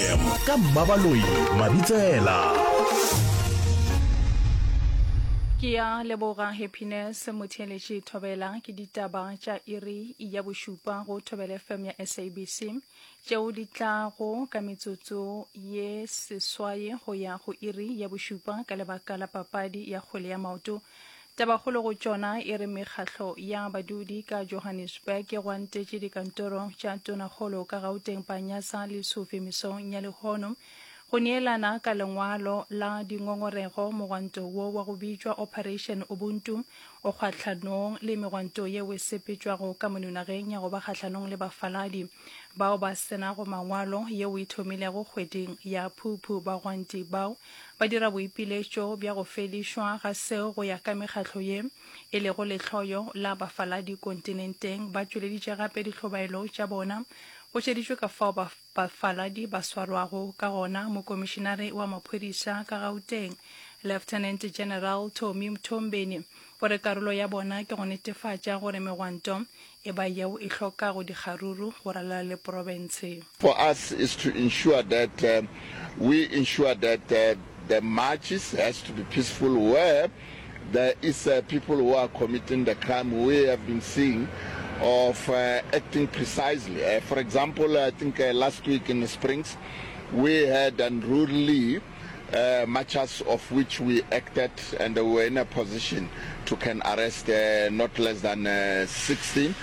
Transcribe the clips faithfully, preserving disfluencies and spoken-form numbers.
ka Mmabaloi Mabitsela. Ke ya leboga Happiness Motheletši Thobela ke ditaba tša iri ya bošupa go Thobela F M ya S A B C tšeo di tlago ka metsotso ye seswae go ya go iri ya bošupa ka lebaka la papadi ya kgwele ya maoto. Tabakgolo go tšona e re mekgahlo ya badudi ka Johannesburg e gwantetše dikantoro tša tonakgolo ka Gauteng Panyasa le Sofi mesong ya Lekgono go neelana ka lengwalo la dingongorego mogwanto wo wa go bitšwa Operation Ubuntu o kgatlhanong le megwanto yeo e sepetšwago ka mononageng ya go ba kgatlhanong le bafaladi bao ba senago mangwalo yeo e thomilego kgweding ya Phuphu. Bagwanti bao ba dira boipiletšo bja go fedišwa ga seo go ya ka mekgahlo ye e lego lehloyo la bafaladi kontinenteng. Ba tšweleditše gape ditlhobaelo tša bona go tšeditšwe ka fao bafaladi ba swarwago ka gona. Mokomišinare wa maphodisa ka Gauteng Lieutenant General Tommy Mthombeni gore karolo ya bona ke go netefatša gore megwanto e ba yeo e hlokago dikgaruru go rala le province. For us is to ensure that uh, we ensure that uh, the marches has to be peaceful where there is uh, people who are committing the crime we have been seeing of uh, acting precisely. Uh, for example, I think uh, last week in the Springs, we had unruly uh, marchers of which we acted and we were in a position to can arrest uh, not less than uh, sixteen.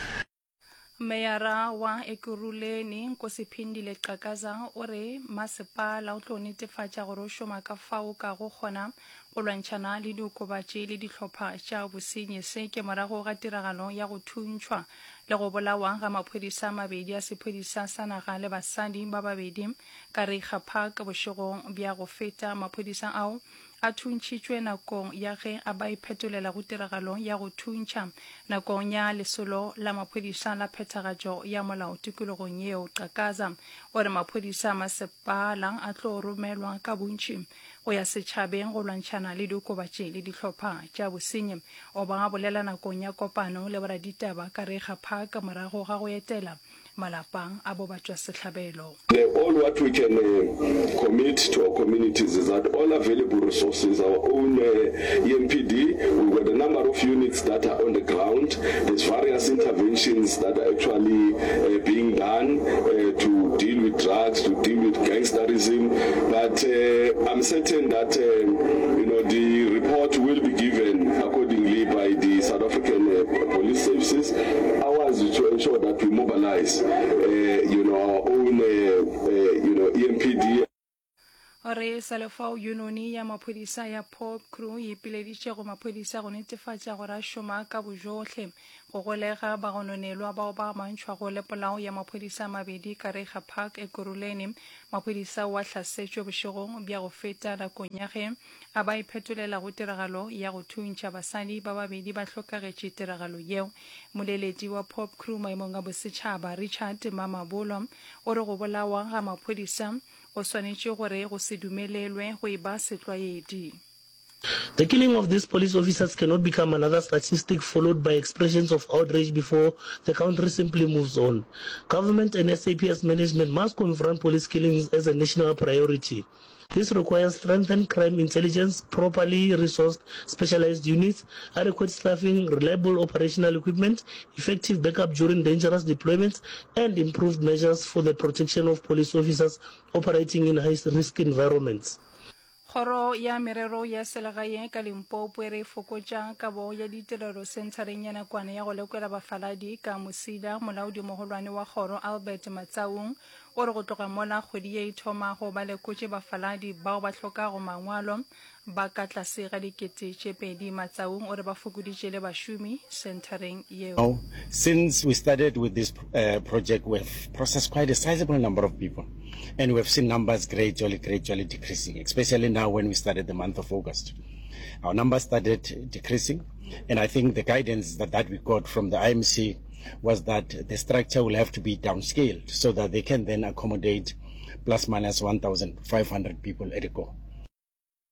Mayara wa Ekuruleni Nkosiphindile Xakaza ore masepala o tlo netefatša gore o šoma ka fao ka go kgona go lwantšhana le diokobatši le dihlopha tša bosenyi. Se ke morago ga tiragalo ya go thuntšhwa le go bolawa ga maphodisa mabedi a sephodisa sa naga le basadi ba babedi ka Reiger Park bošegong bja go feta. Maphodisa ao a thuntšitšwe nakong ya ge a ba iphetolela go tiragalo ya go thuntšha nakong ya lesolo la maphodisa la phethagatšo ya molao tikologong yeo. Xakaza gore maphodisa masepala a tlo romelwa ka bontši go ya setšhabeng go lwantšhana le diokobatši le dihlopha tša bosenyi. O ba bolela nakong ya kopano le boraditaba ka Reiger Park morago ga go etela malapang a bo batšwa sehlabelo. All what we can uh, commit to our communities is that all available resources, our own uh, E M P D, we've got a number of units that are on the ground. There's various interventions that are actually uh, being done uh, to deal with drugs, to deal with gangsterism. But uh, I'm certain that uh, you know the report will be given accordingly by the South African uh, Police Services. Ours is to ensure that we mobilize uh, you know our own uh, uh, you know E M P D. Re salefao yunoni ya maphodisa ya Pop Crew e pileditše go maphodisa go netefatša gore a šoma ka bojohle go golega bagononelwa bao ba mantšhwa go le polao ya maphodisa mabedi ka Reiger Park Ekuruleni. Maphodisa wa hlasetšwe bošegong bja go feta nakong ya ge a ba iphetolela go tiragalo ya go thuntšha basadi ba babedi ba hlokagetše tiragalo yeo. Moleledi wa Pop Crew maemong a bosetšhaba Richard Mamabolo o re go bolawa ga maphodisa o swanetše gore go se dumelelwe go e ba setlwaedi. The killing of these police officers cannot become another statistic followed by expressions of outrage before the country simply moves on. Government and S A P S management must confront police killings as a national priority. This requires strengthened crime intelligence, properly resourced specialized units, adequate staffing, reliable operational equipment, effective backup during dangerous deployments, and improved measures for the protection of police officers operating in high-risk environments. Kgoro ya merero ya selegae ka Limpopo e re fokotša kabo ya ditirelo sentareng ya nakwana ya go lekwela bafaladi ka Mosida. Molaodi mogolwane wa kgoro Albert Matsaung o re go tloga mola kgwedi ye e thomago ba lekotše bafaladi bao ba hlokago mangwalo ba ka tlase ga dikete tše pedi. Matsaung o re ba fokoditše le bašomi sentareng yeo. Since we started with this uh, project, we've processed quite a sizable number of people, and we've seen numbers gradually, gradually decreasing, especially now when we started the month of August. Our numbers started decreasing, and I think the guidance that, that we got from the I M C was that the structure will have to be downscaled so that they can then accommodate plus minus one thousand five hundred people at a go.